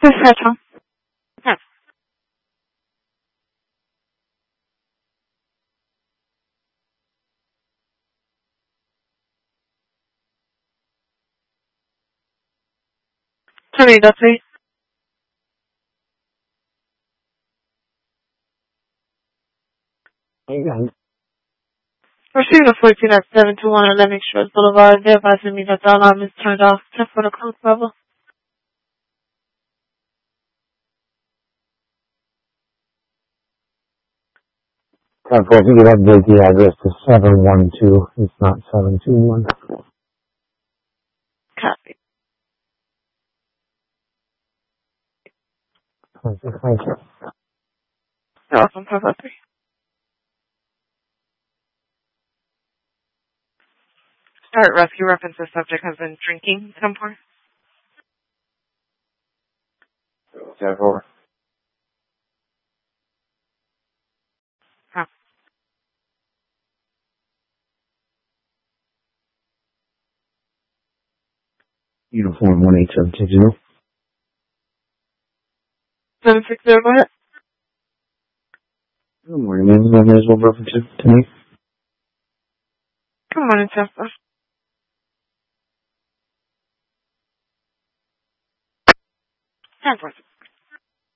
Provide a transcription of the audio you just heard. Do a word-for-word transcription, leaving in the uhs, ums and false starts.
This is Tom. Yes. Sorry, that's it. Okay. Proceed to fourteen at seven two one Atlantic Shores Boulevard. They're advising me that the alarm is turned off. Check for the code level. Unfortunately, you have to the address to seven one two. It's not seven two one. Copy. Thank you. Thank you. You're welcome. Five oh three. Start rescue reference. The subject has been drinking at some point. ten four. Oh. Uniform one eight seven six zero. seven six zero, go ahead. Good morning, ma'am. My name is Will Brooklyn tonight. Good morning, Tesla. ten four.